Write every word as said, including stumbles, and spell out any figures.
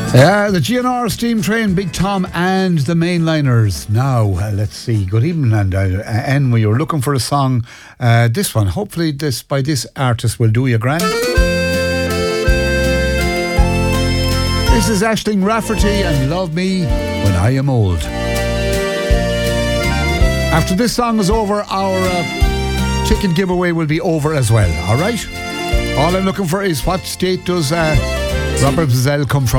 Yeah, the G N R Steam Train, Big Tom and the Mainliners. Now, uh, let's see. Good evening, and uh, N, we were looking for a song. Uh, this one, hopefully this by this artist will do you grand. This is Aisling Rafferty and Love Me When I Am Old. After this song is over, our uh, ticket giveaway will be over as well, alright? All I'm looking for is what state does uh, Robert Bazell come from?